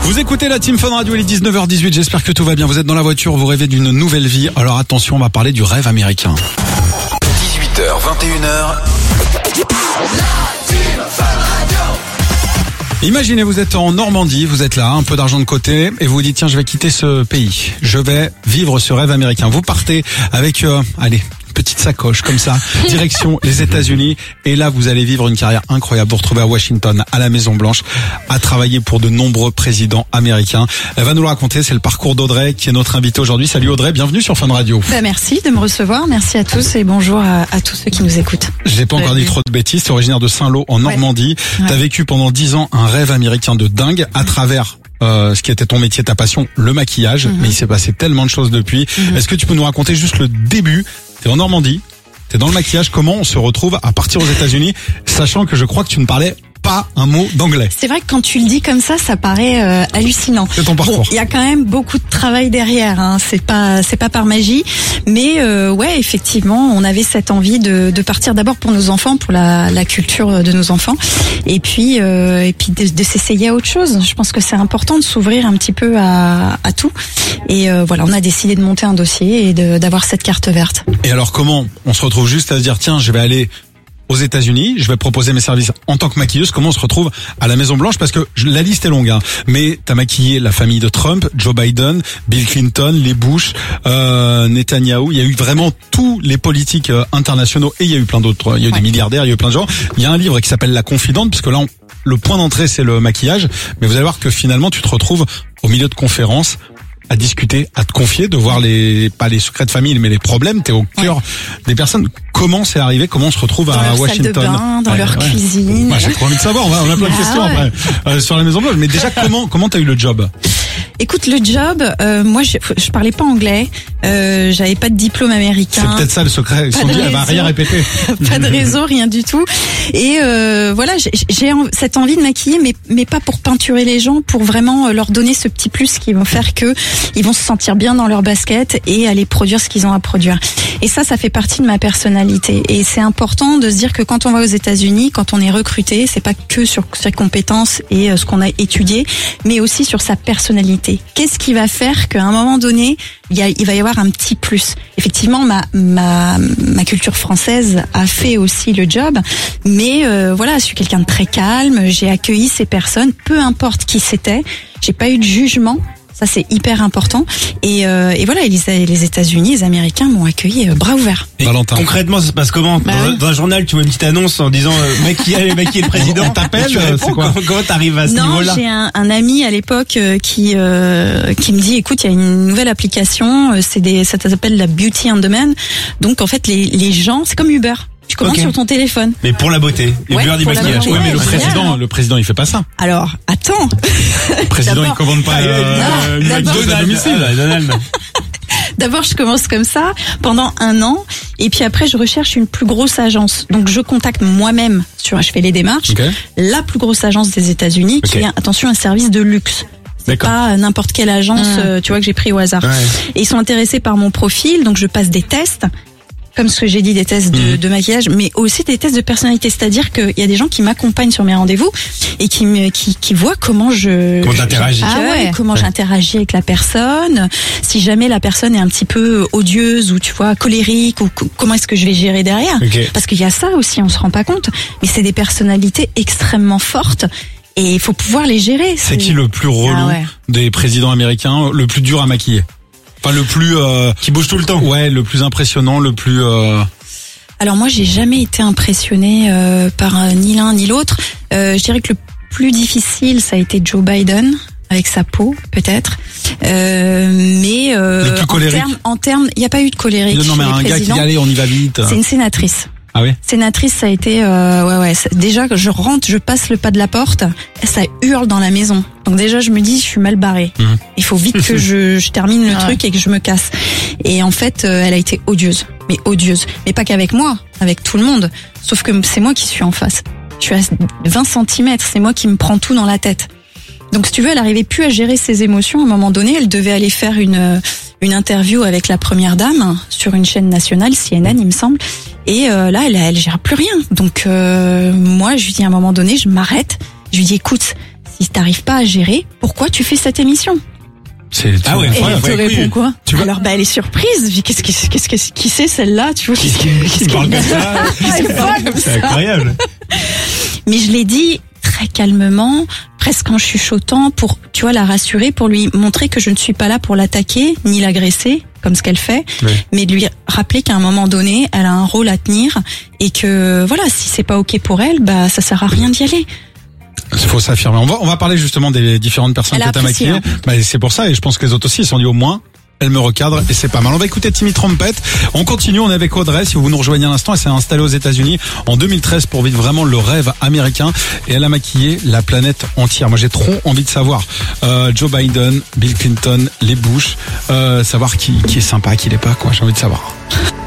Vous écoutez la Team Fun Radio, il est 19h18, j'espère que tout va bien. Vous êtes dans la voiture, vous rêvez d'une nouvelle vie. Alors attention, on va parler du rêve américain. 18h, 21h. Imaginez, vous êtes en Normandie, vous êtes là, un peu d'argent de côté, et vous vous dites, tiens, je vais quitter ce pays. Je vais vivre ce rêve américain. Vous partez avec, petite sacoche comme ça, direction les États-Unis, et là vous allez vivre une carrière incroyable. Vous retrouvez à Washington, à la Maison Blanche, à travailler pour de nombreux présidents américains. Elle va nous le raconter, c'est le parcours d'Audrey qui est notre invitée aujourd'hui. Salut Audrey, bienvenue sur Fun Radio. Merci de me recevoir, merci à tous et bonjour à tous ceux qui nous écoutent. J'ai pas encore dit trop de bêtises, t'es originaire de Saint-Lô en Normandie. Ouais. T'as vécu pendant 10 ans un rêve américain de dingue à travers ce qui était ton métier, ta passion, le maquillage. Mais il s'est passé tellement de choses depuis. Est-ce que tu peux nous raconter juste le début? T'es en Normandie, t'es dans le maquillage, comment on se retrouve à partir aux États-Unis, sachant que je crois que tu ne parlais pas un mot d'anglais. C'est vrai que quand tu le dis comme ça paraît hallucinant. C'est ton parcours. Bon, il y a quand même beaucoup de travail derrière, hein. C'est pas par magie, mais ouais, effectivement, on avait cette envie de partir d'abord pour nos enfants, pour la culture de nos enfants, et puis de s'essayer à autre chose. Je pense que c'est important de s'ouvrir un petit peu à tout. Et voilà, on a décidé de monter un dossier et d'avoir cette carte verte. Et alors comment on se retrouve juste à se dire, tiens, je vais aller aux États-Unis, je vais proposer mes services en tant que maquilleuse. Comment on se retrouve à la Maison Blanche? Parce que la liste est longue, hein. Mais t'as maquillé la famille de Trump, Joe Biden, Bill Clinton, les Bush, Netanyahou. Il y a eu vraiment tous les politiques internationaux, et il y a eu plein d'autres. Il y a eu des milliardaires, il y a eu plein de gens. Il y a un livre qui s'appelle La Confidente, puisque là, le point d'entrée c'est le maquillage. Mais vous allez voir que finalement, tu te retrouves au milieu de conférences, à discuter, à te confier, de voir pas les secrets de famille, mais les problèmes. T'es au cœur des personnes. Comment c'est arrivé? Comment on se retrouve à Washington? Dans leur salle de bain, dans leur cuisine. J'ai trop envie de savoir. On a plein de questions après sur la Maison Blanche. Mais déjà, comment t'as eu le job? Écoute, le job, moi, je parlais pas anglais. J'avais pas de diplôme américain. C'est peut-être ça le secret. Ils se sont dit, elle va rien répéter. Pas de réseau, rien du tout. Et voilà, j'ai cette envie de maquiller, mais pas pour peinturer les gens, pour vraiment leur donner ce petit plus qui vont faire que ils vont se sentir bien dans leur basket et aller produire ce qu'ils ont à produire. Et ça fait partie de ma personnalité. Et c'est important de se dire que quand on va aux États-Unis, quand on est recruté, c'est pas que sur ses compétences et ce qu'on a étudié, mais aussi sur sa personnalité. Qu'est-ce qui va faire qu'à un moment donné, il va y avoir un petit plus. Effectivement, ma culture française a fait aussi le job, mais voilà, je suis quelqu'un de très calme, j'ai accueilli ces personnes, peu importe qui c'était, j'ai pas eu de jugement. Ça, c'est hyper important. Et voilà, les États-Unis, les Américains m'ont accueilli bras ouverts. Et concrètement, ça se passe comment? Dans un journal, tu vois une petite annonce en disant maquiller le président. On t'appelle, c'est quoi? Comment t'arrives à ce niveau-là? Non, j'ai un ami à l'époque qui me dit, écoute, il y a une nouvelle application, ça s'appelle la Beauty on Demand. Donc en fait, les gens, c'est comme Uber. Tu commandes sur ton téléphone. Mais pour la beauté. Uber du maquillage. Oui, mais le président, il fait pas ça. Alors, attends. Le président, il commande pas une maquilleuse à domicile. D'abord, je commence comme ça pendant 1 an, et puis après, je recherche une plus grosse agence. Donc, je contacte moi-même je fais les démarches. La plus grosse agence des États-Unis, qui est, attention, un service de luxe. C'est pas n'importe quelle agence, tu vois, que j'ai pris au hasard. Et ils sont intéressés par mon profil, donc je passe des tests. Comme ce que j'ai dit, des tests de maquillage, mais aussi des tests de personnalité. C'est-à-dire qu'il y a des gens qui m'accompagnent sur mes rendez-vous et qui voient comment t'interagis. Comment j'interagis avec la personne. Si jamais la personne est un petit peu odieuse ou tu vois colérique, ou comment est-ce que je vais gérer derrière. Parce qu'il y a ça aussi, on se rend pas compte. Mais c'est des personnalités extrêmement fortes. Et il faut pouvoir les gérer. C'est qui le plus relou des présidents américains, le plus dur à maquiller? Enfin, le plus qui bouge tout le temps. Ouais, le plus impressionnant, le plus. Alors moi, j'ai jamais été impressionnée par ni l'un ni l'autre. Je dirais que le plus difficile, ça a été Joe Biden avec sa peau, peut-être. Mais le plus colérique. En termes, il n'y a pas eu de colérique. Non, mais un gars qui dit allez, on y va vite. C'est une sénatrice. Ah oui. Sénatrice, ça a été déjà que je rentre, je passe le pas de la porte, ça hurle dans la maison. Donc déjà je me dis je suis mal barrée. Il faut vite que je termine le truc et que je me casse. Et en fait, elle a été odieuse, mais pas qu'avec moi, avec tout le monde. Sauf que c'est moi qui suis en face. Je suis à 20 cm, c'est moi qui me prends tout dans la tête. Donc si tu veux, elle arrivait plus à gérer ses émotions. À un moment donné, elle devait aller faire une interview avec la première dame sur une chaîne nationale, CNN, il me semble. Et là, elle gère plus rien. Donc moi, je lui dis à un moment donné, je m'arrête. Je lui dis, écoute, si t'arrives pas à gérer, pourquoi tu fais cette émission? Ah ouais, et elle te répond quoi? Alors elle est surprise. Je dis qui c'est celle-là, tu vois? Qui parle comme ça? C'est incroyable. Mais je l'ai dit très calmement, presque en chuchotant pour, tu vois, la rassurer, pour lui montrer que je ne suis pas là pour l'attaquer ni l'agresser comme ce qu'elle fait, mais de lui rappeler qu'à un moment donné, elle a un rôle à tenir et que voilà, si c'est pas ok pour elle, bah ça sert à rien d'y aller. Il faut s'affirmer. On va parler justement des différentes personnes que t'as maquillées. Hein. Bah, c'est pour ça, et je pense que les autres aussi, ils se sont dit au moins, elle me recadre et c'est pas mal. On va écouter Timmy Trumpet. On continue, on est avec Audrey, si vous nous rejoignez à l'instant. Elle s'est installée aux États-Unis en 2013 pour vivre vraiment le rêve américain et elle a maquillé la planète entière. Moi, j'ai trop envie de savoir Joe Biden, Bill Clinton, les Bush, savoir qui est sympa, qui l'est pas, quoi. J'ai envie de savoir.